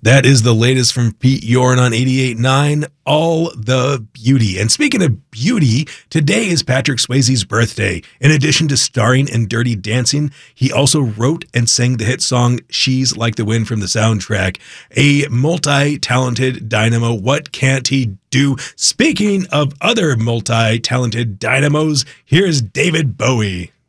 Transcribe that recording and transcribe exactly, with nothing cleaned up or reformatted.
That is the latest from Pete Yorn on eighty-eight point nine, All the Beauty. And speaking of beauty, today is Patrick Swayze's birthday. In addition to starring in Dirty Dancing, he also wrote and sang the hit song She's Like the Wind from the soundtrack. A multi-talented dynamo. What can't he do? Speaking of other multi-talented dynamos, here's David Bowie.